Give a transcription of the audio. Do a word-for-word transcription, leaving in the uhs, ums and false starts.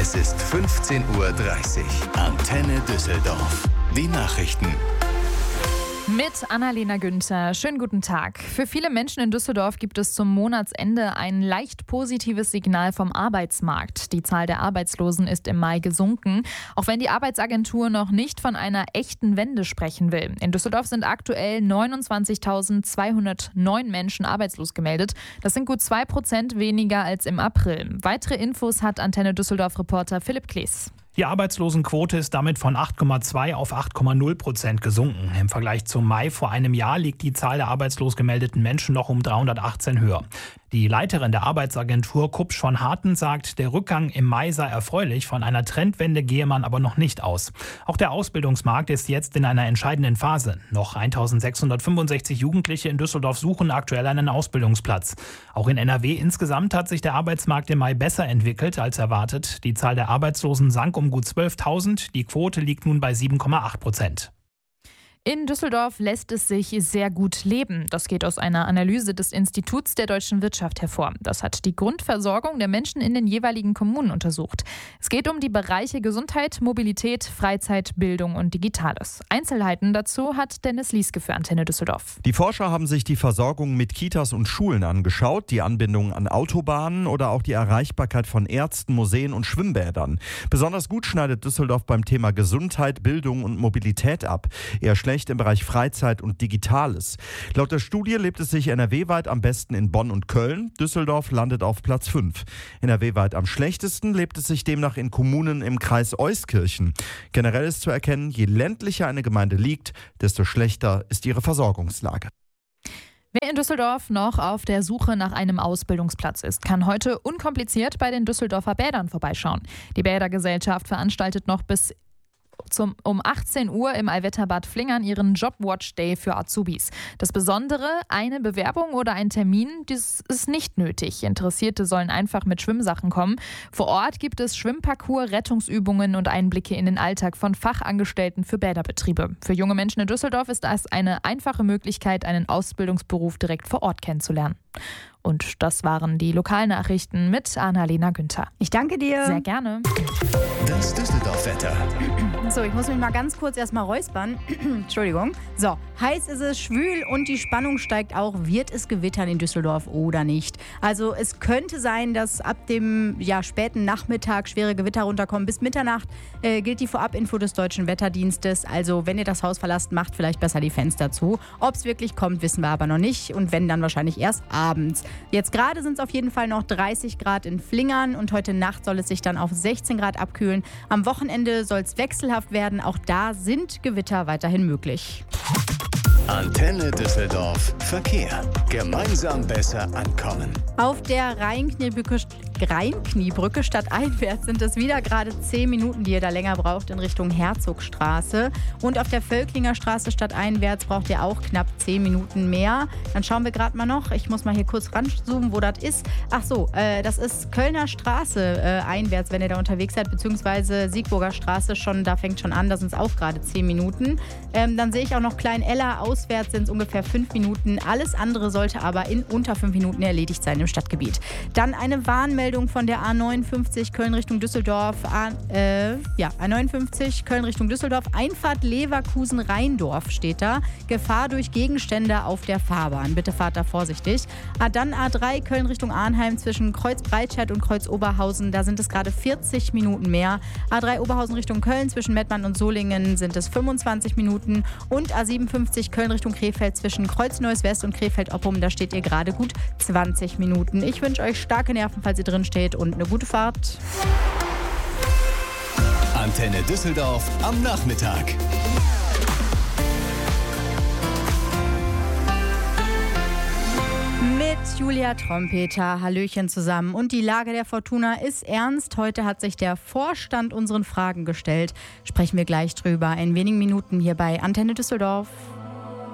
Es ist fünfzehn Uhr dreißig. Antenne Düsseldorf. Die Nachrichten. Mit Annalena Günther. Schönen guten Tag. Für viele Menschen in Düsseldorf gibt es zum Monatsende ein leicht positives Signal vom Arbeitsmarkt. Die Zahl der Arbeitslosen ist im Mai gesunken, auch wenn die Arbeitsagentur noch nicht von einer echten Wende sprechen will. In Düsseldorf sind aktuell neunundzwanzigtausendzweihundertneun Menschen arbeitslos gemeldet. Das sind gut zwei Prozent weniger als im April. Weitere Infos hat Antenne Düsseldorf-Reporter Philipp Klees. Die Arbeitslosenquote ist damit von acht Komma zwei auf acht Komma null Prozent gesunken. Im Vergleich zum Mai vor einem Jahr liegt die Zahl der arbeitslos gemeldeten Menschen noch um dreihundertachtzehn höher. Die Leiterin der Arbeitsagentur Kupsch von Harten sagt, der Rückgang im Mai sei erfreulich, von einer Trendwende gehe man aber noch nicht aus. Auch der Ausbildungsmarkt ist jetzt in einer entscheidenden Phase. Noch eintausendsechshundertfünfundsechzig Jugendliche in Düsseldorf suchen aktuell einen Ausbildungsplatz. Auch in N R W insgesamt hat sich der Arbeitsmarkt im Mai besser entwickelt als erwartet. Die Zahl der Arbeitslosen sank um gut zwölftausend. Die Quote liegt nun bei sieben Komma acht Prozent. In Düsseldorf lässt es sich sehr gut leben. Das geht aus einer Analyse des Instituts der deutschen Wirtschaft hervor. Das hat die Grundversorgung der Menschen in den jeweiligen Kommunen untersucht. Es geht um die Bereiche Gesundheit, Mobilität, Freizeit, Bildung und Digitales. Einzelheiten dazu hat Dennis Lieske für Antenne Düsseldorf. Die Forscher haben sich die Versorgung mit Kitas und Schulen angeschaut, die Anbindung an Autobahnen oder auch die Erreichbarkeit von Ärzten, Museen und Schwimmbädern. Besonders gut schneidet Düsseldorf beim Thema Gesundheit, Bildung und Mobilität ab. Eher schlecht im Bereich Freizeit und Digitales. Laut der Studie lebt es sich N R W-weit am besten in Bonn und Köln. Düsseldorf landet auf Platz fünf. N R W-weit am schlechtesten lebt es sich demnach in Kommunen im Kreis Euskirchen. Generell ist zu erkennen, je ländlicher eine Gemeinde liegt, desto schlechter ist ihre Versorgungslage. Wer in Düsseldorf noch auf der Suche nach einem Ausbildungsplatz ist, kann heute unkompliziert bei den Düsseldorfer Bädern vorbeischauen. Die Bädergesellschaft veranstaltet noch bis Zum, um achtzehn Uhr im Allwetterbad Flingern ihren Jobwatch Day für Azubis. Das Besondere, eine Bewerbung oder ein Termin, das ist nicht nötig. Interessierte sollen einfach mit Schwimmsachen kommen. Vor Ort gibt es Schwimmparcours, Rettungsübungen und Einblicke in den Alltag von Fachangestellten für Bäderbetriebe. Für junge Menschen in Düsseldorf ist das eine einfache Möglichkeit, einen Ausbildungsberuf direkt vor Ort kennenzulernen. Und das waren die Lokalnachrichten mit Annalena Günther. Ich danke dir. Sehr gerne. Das Düsseldorf-Wetter. So, ich muss mich mal ganz kurz erstmal räuspern. Entschuldigung. So, heiß ist es, schwül und die Spannung steigt auch. Wird es gewittern in Düsseldorf oder nicht? Also es könnte sein, dass ab dem ja, späten Nachmittag schwere Gewitter runterkommen. Bis Mitternacht äh, gilt die Vorabinfo des Deutschen Wetterdienstes. Also wenn ihr das Haus verlasst, macht vielleicht besser die Fenster zu. Ob es wirklich kommt, wissen wir aber noch nicht. Und wenn, dann wahrscheinlich erst abends. Jetzt gerade sind es auf jeden Fall noch dreißig Grad in Flingern und heute Nacht soll es sich dann auf sechzehn Grad abkühlen. Am Wochenende soll es wechselhaft werden. Auch da sind Gewitter weiterhin möglich. Antenne Düsseldorf. Verkehr. Gemeinsam besser ankommen. Auf der Rheinkniebrücke, Rheinkniebrücke stadteinwärts sind es wieder gerade zehn Minuten, die ihr da länger braucht in Richtung Herzogstraße. Und auf der Völklinger Straße stadteinwärts braucht ihr auch knapp zehn Minuten mehr. Dann schauen wir gerade mal noch. Ich muss mal hier kurz ranzoomen, wo das ist. Ach so, äh, das ist Kölner Straße äh, einwärts, wenn ihr da unterwegs seid, beziehungsweise Siegburger Straße schon, da fängt schon an, da sind es auch gerade zehn Minuten. Ähm, dann sehe ich auch noch Klein-Ella, auswärts sind es ungefähr fünf Minuten. Alles andere sollte aber in unter fünf Minuten erledigt sein im Stadtgebiet. Dann eine Warnmeldung von der A neunundfünfzig Köln Richtung Düsseldorf. A, äh, ja, A neunundfünfzig Köln Richtung Düsseldorf. Einfahrt Leverkusen-Rheindorf steht da. Gefahr durch Gegenstände auf der Fahrbahn. Bitte fahrt da vorsichtig. Ah, dann A drei Köln Richtung Arnheim zwischen Kreuz Breitscheid und Kreuz Oberhausen. Da sind es gerade vierzig Minuten mehr. A drei Oberhausen Richtung Köln zwischen Mettmann und Solingen sind es fünfundzwanzig Minuten. Und A siebenundfünfzig Köln Richtung Krefeld zwischen Kreuz Neues West und Krefeld-Oppum. Da steht ihr gerade gut zwanzig Minuten. Ich wünsche euch starke Nerven, falls ihr drin steht, und eine gute Fahrt. Antenne Düsseldorf am Nachmittag. Mit Julia Trompeter. Hallöchen zusammen. Und die Lage der Fortuna ist ernst. Heute hat sich der Vorstand unseren Fragen gestellt. Sprechen wir gleich drüber in wenigen Minuten hier bei Antenne Düsseldorf.